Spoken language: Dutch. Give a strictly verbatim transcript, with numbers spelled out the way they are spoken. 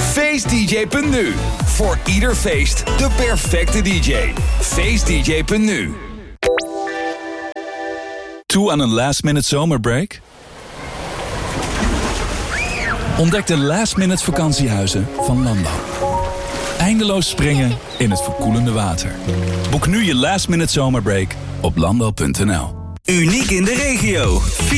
feestdj punt nu. Voor ieder feest de perfecte D J. feestdj punt nu. Toe aan een last-minute zomerbreak? Ontdek de last-minute vakantiehuizen van Landau. Eindeloos springen in het verkoelende water. Boek nu je last-minute zomerbreak op landau punt n l. Uniek in de regio.